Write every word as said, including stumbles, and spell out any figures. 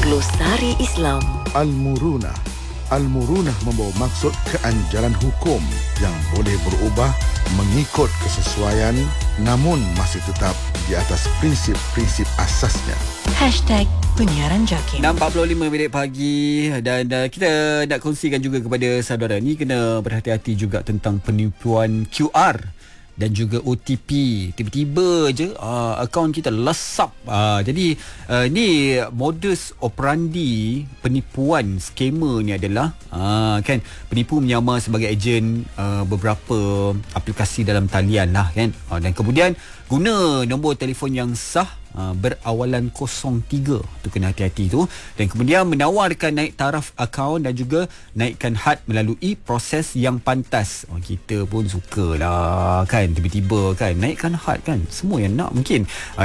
Glosari Islam. Al-Murunah. Al-Murunah membawa maksud keanjuran hukum yang boleh berubah mengikut kesesuaian namun masih tetap di atas prinsip-prinsip asasnya. Hashtag Penyiaran Jakim. enam empat puluh lima minit pagi dan uh, kita nak kongsikan juga kepada saudara ni kena berhati-hati juga tentang penipuan Q R dan juga O T P. Tiba-tiba je uh, akaun kita lesap. Uh, jadi uh, ni modus operandi penipuan scammer ni adalah uh, kan penipu menyamar sebagai ejen uh, beberapa aplikasi dalam talian lah kan. Uh, dan kemudian guna nombor telefon yang sah Uh, berawalan kosong tiga tu, kena hati-hati tu, dan kemudian menawarkan naik taraf akaun dan juga naikkan had melalui proses yang pantas. Oh, kita pun sukalah kan tiba-tiba kan naikkan had kan, semua yang nak mungkin uh,